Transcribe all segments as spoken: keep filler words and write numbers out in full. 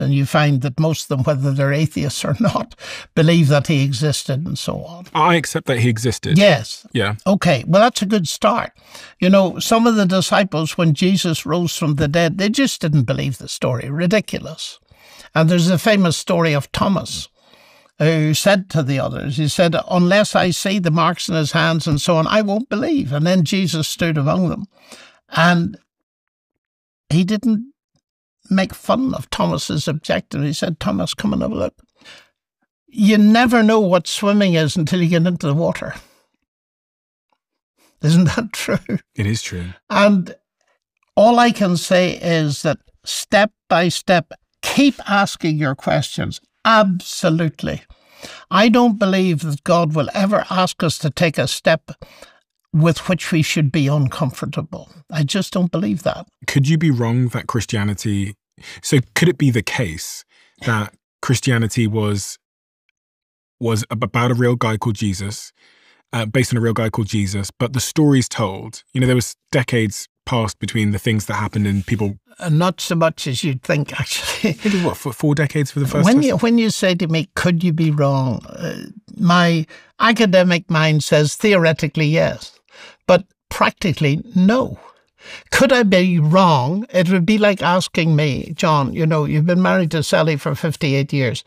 And you find that most of them, whether they're atheists or not, believe that he existed and so on. I accept that he existed. Yes. Yeah. Okay. Well, that's a good start. You know, some of the disciples, when Jesus rose from the dead, they just didn't believe the story. Ridiculous. And there's a famous story of Thomas, who said to the others, he said, unless I see the marks in his hands and so on, I won't believe. And then Jesus stood among them. And he didn't make fun of Thomas's objection. He said, Thomas, come and have a look. You never know what swimming is until you get into the water. Isn't that true? It is true. And all I can say is that step by step, keep asking your questions. Absolutely. I don't believe that God will ever ask us to take a step with which we should be uncomfortable. I just don't believe that. Could you be wrong that Christianity... So could it be the case that Christianity was was about a real guy called Jesus, uh, based on a real guy called Jesus, but the stories told, you know, there was decades passed between the things that happened and people... Uh, not so much as you'd think, actually. Maybe what, for four decades for the first when test? you When you say to me, could you be wrong? Uh, my academic mind says theoretically yes, but practically no. Could I be wrong? It would be like asking me, John, you know, you've been married to Sally for fifty-eight years.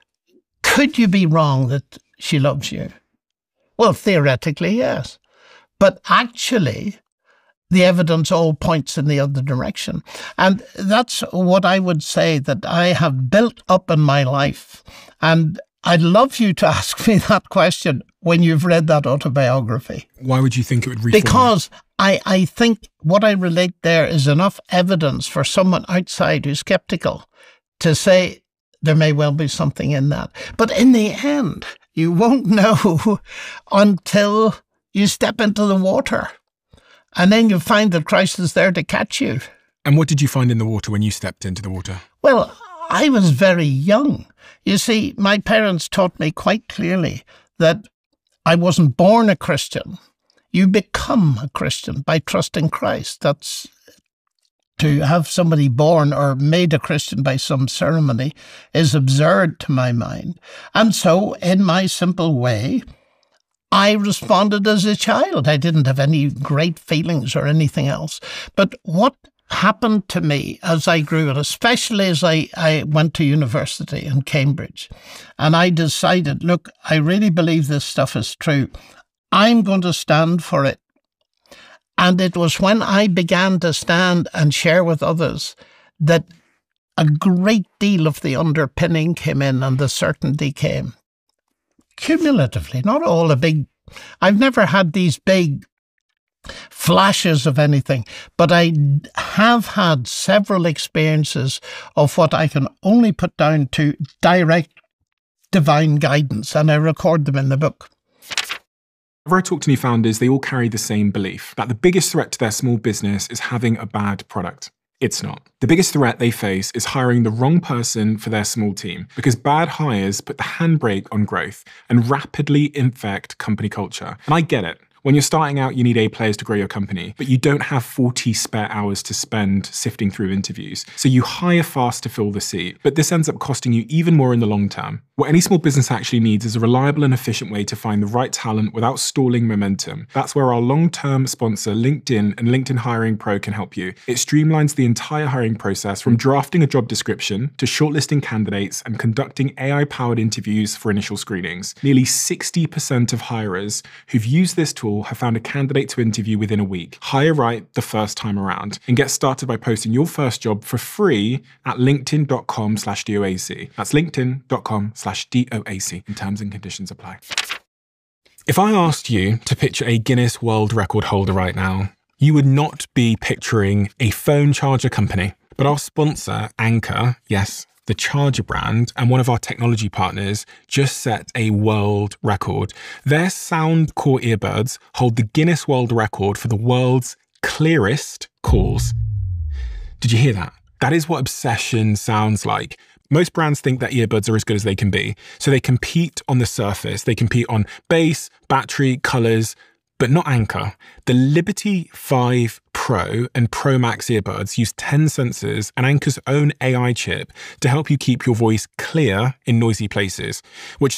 Could you be wrong that she loves you? Well, theoretically, yes. But actually, the evidence all points in the other direction. And that's what I would say that I have built up in my life. And I'd love you to ask me that question when you've read that autobiography. Why would you think it would reform? Because I, I think what I relate there is enough evidence for someone outside who's skeptical to say there may well be something in that. But in the end, you won't know until you step into the water. And then you find that Christ is there to catch you. And what did you find in the water when you stepped into the water? Well, I was very young. You see, my parents taught me quite clearly that I wasn't born a Christian. You become a Christian by trusting Christ. That's to have somebody born or made a Christian by some ceremony is absurd to my mind. And so, in my simple way, I responded as a child. I didn't have any great feelings or anything else. But what happened to me as I grew, and especially as I, I went to university in Cambridge, and I decided, look, I really believe this stuff is true. I'm going to stand for it. And it was when I began to stand and share with others that a great deal of the underpinning came in and the certainty came. Cumulatively, not all a big... I've never had these big flashes of anything, but I have had several experiences of what I can only put down to direct divine guidance, and I record them in the book. Whenever I talk to new founders, they all carry the same belief that the biggest threat to their small business is having a bad product. It's not. The biggest threat they face is hiring the wrong person for their small team, because bad hires put the handbrake on growth and rapidly infect company culture. And I get it. When you're starting out, you need A players to grow your company, but you don't have forty spare hours to spend sifting through interviews. So you hire fast to fill the seat, but this ends up costing you even more in the long term. What any small business actually needs is a reliable and efficient way to find the right talent without stalling momentum. That's where our long-term sponsor, LinkedIn and LinkedIn Hiring Pro can help you. It streamlines the entire hiring process from drafting a job description to shortlisting candidates and conducting A I-powered interviews for initial screenings. Nearly sixty percent of hirers who've used this tool have found a candidate to interview within a week. Hire right the first time around and get started by posting your first job for free at linkedin.com slash DOAC. That's linkedin.com slash DOAC. In terms and conditions apply. If I asked you to picture a Guinness World Record holder right now, you would not be picturing a phone charger company, but our sponsor, Anker, yes, the charger brand, and one of our technology partners just set a world record. Their Soundcore earbuds hold the Guinness World Record for the world's clearest calls. Did you hear that? That is what obsession sounds like. Most brands think that earbuds are as good as they can be, so they compete on the surface. They compete on bass, battery, colors, but not Anker. The Liberty five Pro and Pro Max earbuds use ten sensors and Anker's own A I chip to help you keep your voice clear in noisy places, which